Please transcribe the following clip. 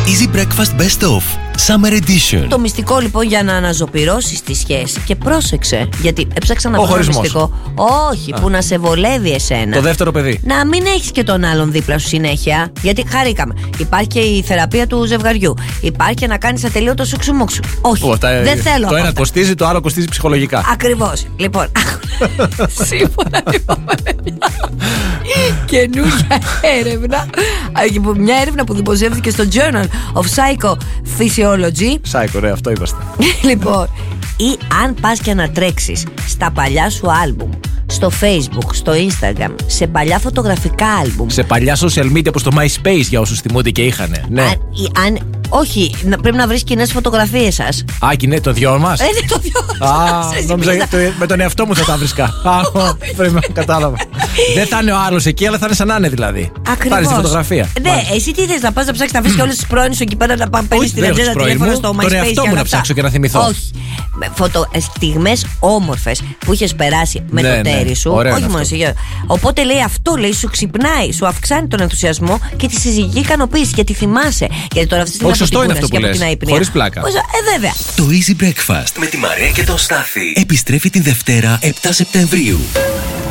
Easy Breakfast Best Of Summer Edition. Το μυστικό λοιπόν για να αναζωπυρώσεις τη σχέση. Και πρόσεξε, γιατί έψαξα να βρω ένα μυστικό. Όχι, που να σε βολεύει εσένα. Το δεύτερο παιδί. Να μην έχεις και τον άλλον δίπλα σου συνέχεια. Γιατί χαρήκαμε. Υπάρχει και η θεραπεία του ζευγαριού. Υπάρχει και να κάνεις ατελείωτο σουξουμούξου. Όχι, δεν θέλω. Το ένα κοστίζει, το άλλο κοστίζει ψυχολογικά. Ακριβώς. Λοιπόν, σύμφωνα λοιπόν με μια καινούργια έρευνα, μια έρευνα που δημοσιεύθηκε στο Journal of Psychophysiology. Psycho, αυτό είπαστε. Λοιπόν, ή αν πας και να τρέξεις στα παλιά σου άλμπουμ, στο Facebook, στο Instagram, σε παλιά φωτογραφικά άλμπουμ, σε παλιά social media όπως το MySpace, για όσους θυμούνται και είχανε. Ναι. Όχι, πρέπει να βρεις κοινές φωτογραφίες σας. Ναι, το δυο μας. Ναι, το δυο μας. Νόμιζα με τον εαυτό μου θα τα βρίσκα. Πρέπει να κατάλαβα. Δεν θα είναι ο άλλος εκεί, αλλά θα είναι σαν να είναι δηλαδή. Ακριβώς. Πάρεις τη φωτογραφία. Ναι, εσύ τι θες, να πας να ψάξεις να βρεις και όλες τις πρώην σου εκεί πέρα, να παίρνεις την ατζέντα τηλέφωνα στο MySpace. Τον εαυτό μου να ψάξω και να θυμηθώ. Όχι. Στιγμές όμορφες που είχες περάσει με το τέρι σου. Όχι μόνο εσύ. Οπότε λέει αυτό, λέει, σου ξυπνάει, σου αυξάνει τον ενθουσιασμό και τη συζυγική ικανοποίηση. Γιατί θυμάσαι. Γιατί τώρα αυτή τη σωστό είναι αυτό που λες. Χωρίς πλάκα. Βέβαια. Το Easy Breakfast με τη Μαρία και τον Στάθη επιστρέφει την Δευτέρα 7 Σεπτεμβρίου.